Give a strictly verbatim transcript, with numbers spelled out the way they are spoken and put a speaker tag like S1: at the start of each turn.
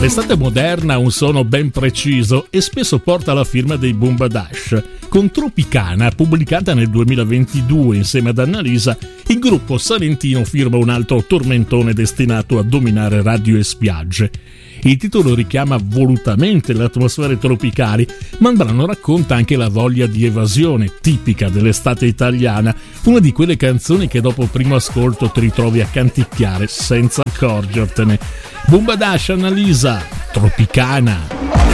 S1: L'estate moderna ha un suono ben preciso e spesso porta la firma dei Bumba-Dash. Con Tropicana, pubblicata nel duemilaventidue insieme ad Annalisa, il gruppo salentino firma un altro tormentone destinato a dominare radio e spiagge. Il titolo richiama volutamente le atmosfere tropicali, ma il brano racconta anche la voglia di evasione tipica dell'estate italiana, una di quelle canzoni che dopo il primo ascolto ti ritrovi a canticchiare senza accorgertene. Bumba-Dash, Annalisa, Tropicana.